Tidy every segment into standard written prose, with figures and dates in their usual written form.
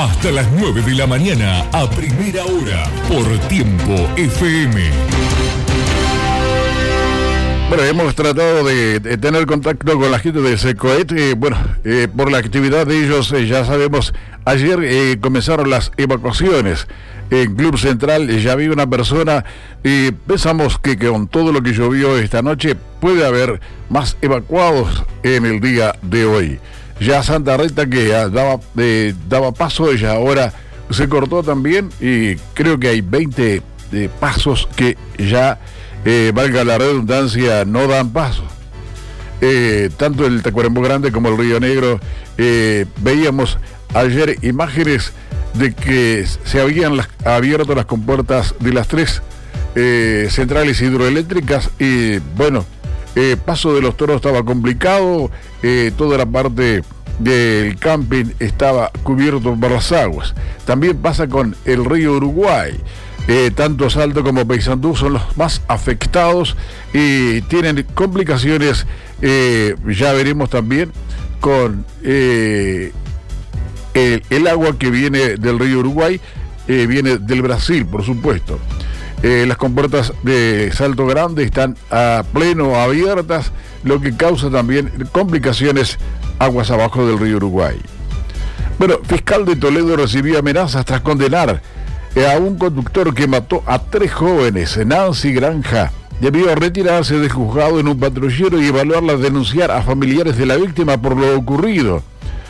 hasta las 9 de la mañana a primera hora por Tiempo FM. Bueno, hemos tratado de tener contacto con la gente de Secoet. Por la actividad de ellos, ya sabemos, ayer comenzaron las evacuaciones. En Club Central ya había una persona y pensamos que con todo lo que llovió esta noche puede haber más evacuados en el día de hoy. Ya Santa Rita, que daba paso, ya ahora se cortó también y creo que hay 20 pasos que ya, valga la redundancia, no dan paso. Tanto el Tacuarembó Grande como el Río Negro, veíamos ayer imágenes de que se habían abierto las compuertas de las 3 centrales hidroeléctricas y bueno, Paso de los Toros estaba complicado, toda la parte del camping estaba cubierto por las aguas. También pasa con el río Uruguay. Tanto Salto como Paysandú son los más afectados y tienen complicaciones. Ya veremos también con el agua que viene del río Uruguay, viene del Brasil, por supuesto. Las compuertas de Salto Grande están a pleno abiertas, lo que causa también complicaciones aguas abajo del río Uruguay. Bueno, fiscal de Toledo recibió amenazas tras condenar a un conductor que mató a 3 jóvenes. Nancy Granja debió retirarse del juzgado en un patrullero y evaluarla a denunciar a familiares de la víctima por lo ocurrido.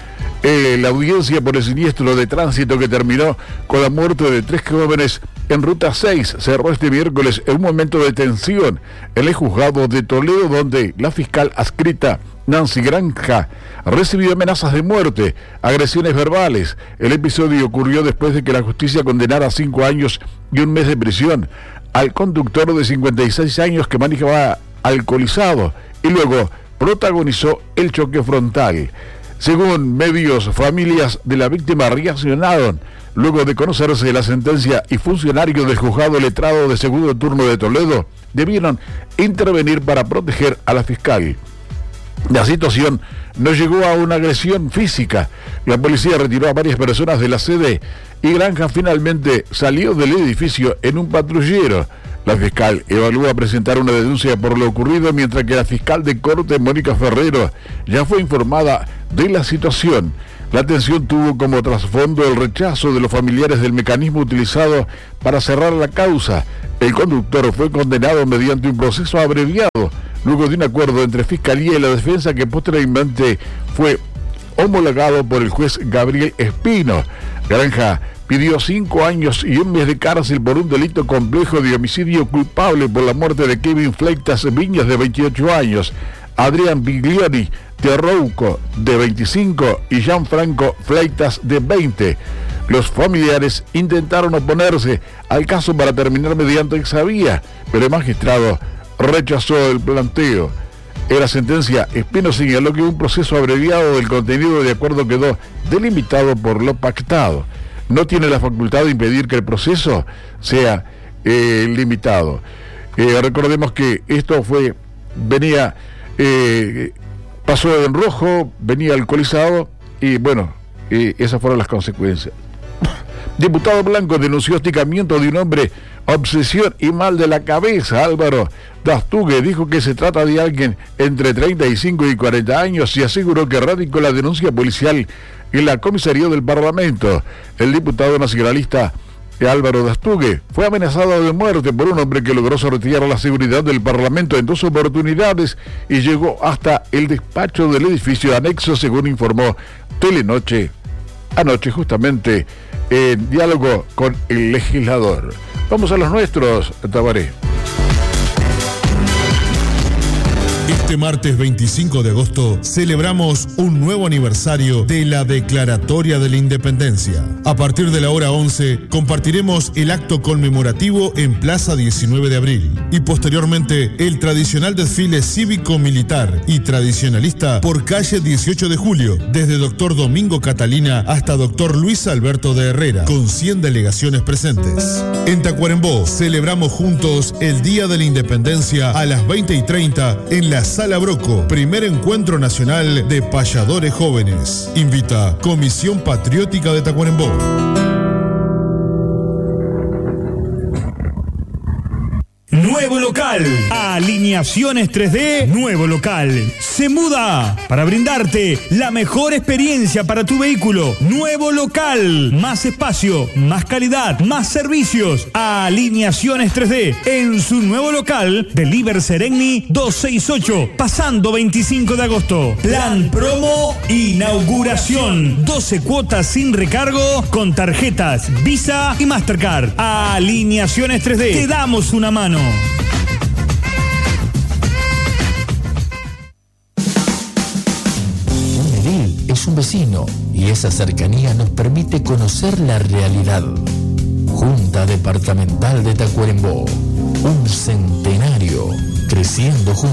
La audiencia por el siniestro de tránsito que terminó con la muerte de 3 jóvenes en Ruta 6 cerró este miércoles en un momento de tensión en el juzgado de Toledo, donde la fiscal adscrita Nancy Granja recibió amenazas de muerte, agresiones verbales. El episodio ocurrió después de que la justicia condenara a 5 años y 1 mes de prisión al conductor de 56 años que manejaba alcoholizado y luego protagonizó el choque frontal. Según medios, familias de la víctima reaccionaron luego de conocerse la sentencia y funcionarios del juzgado letrado de segundo turno de Toledo debieron intervenir para proteger a la fiscal. La situación no llegó a una agresión física. La policía retiró a varias personas de la sede y Granja finalmente salió del edificio en un patrullero. La fiscal evalúa a presentar una denuncia por lo ocurrido, mientras que la fiscal de corte, Mónica Ferrero, ya fue informada de la situación. La atención tuvo como trasfondo el rechazo de los familiares del mecanismo utilizado para cerrar la causa. El conductor fue condenado mediante un proceso abreviado, luego de un acuerdo entre Fiscalía y la defensa que posteriormente fue homologado por el juez Gabriel Espino. Granja pidió 5 años y 1 mes de cárcel por un delito complejo de homicidio culpable por la muerte de Kevin Fleitas Viñas, de 28 años, Adrián Biglioni de Rouco, de 25, y Gianfranco Fleitas, de 20. Los familiares intentaron oponerse al caso para terminar mediante exavía, pero el magistrado rechazó el planteo. En la sentencia, Espino señaló que un proceso abreviado del contenido de acuerdo quedó delimitado por lo pactado. No tiene la facultad de impedir que el proceso sea limitado. Recordemos que esto pasó en rojo, venía alcoholizado y bueno, esas fueron las consecuencias. Diputado Blanco denunció hostigamiento de un hombre, obsesión y mal de la cabeza. Álvaro Dastugue dijo que se trata de alguien entre 35 y 40 años y aseguró que radicó la denuncia policial en la comisaría del Parlamento. El diputado nacionalista Álvaro Dastugue fue amenazado de muerte por un hombre que logró sortear la seguridad del Parlamento en 2 oportunidades y llegó hasta el despacho del edificio anexo, según informó Telenoche anoche, justamente en diálogo con el legislador. Vamos a los nuestros, Tabaré. Este martes 25 de agosto celebramos un nuevo aniversario de la Declaratoria de la Independencia. A partir de la hora 11 compartiremos el acto conmemorativo en Plaza 19 de Abril y posteriormente el tradicional desfile cívico-militar y tradicionalista por calle 18 de Julio, desde Dr. Domingo Catalina hasta Dr. Luis Alberto de Herrera, con 100 delegaciones presentes. En Tacuarembó celebramos juntos el Día de la Independencia a las 20:30 en la la Sala Broco, primer encuentro nacional de payadores jóvenes. Invita Comisión Patriótica de Tacuarembó. Nuevo local. Alineaciones 3D. Nuevo local. Se muda para brindarte la mejor experiencia para tu vehículo. Nuevo local. Más espacio, más calidad, más servicios. Alineaciones 3D. En su nuevo local de Liber Seregni 268. Pasando 25 de agosto. Plan promo inauguración. 12 cuotas sin recargo con tarjetas Visa y Mastercard. Alineaciones 3D. Te damos una mano. Un edil es un vecino y esa cercanía nos permite conocer la realidad. Junta Departamental de Tacuarembó, un centenario creciendo juntos.